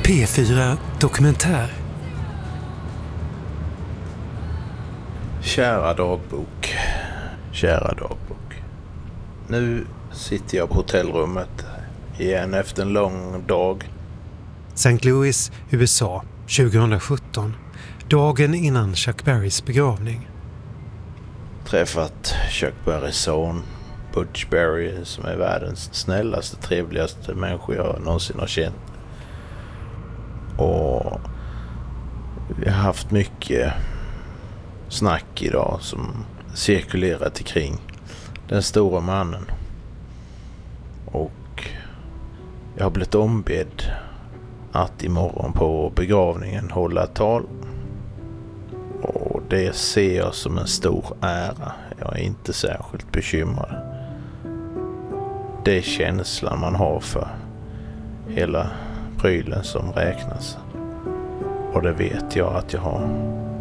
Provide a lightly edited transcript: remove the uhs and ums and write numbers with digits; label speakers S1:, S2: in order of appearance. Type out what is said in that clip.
S1: P4 Dokumentär.
S2: Kära dagbok. Kära dagbok. Nu sitter jag på hotellrummet igen efter en lång dag.
S1: St. Louis, USA, 2017. Dagen innan Chuck Berrys begravning.
S2: Träffat Chuck Berrys son, Butch Berry, som är världens snällaste, trevligaste människa jag någonsin har känt. Och vi har haft mycket snack idag som cirkulerat kring den stora mannen. Och jag har blivit ombedd att imorgon på begravningen hålla ett tal. Och det ser jag som en stor ära. Jag är inte särskilt bekymrad. Det är känslan man har för hela prylen som räknas. Och det vet jag att jag har.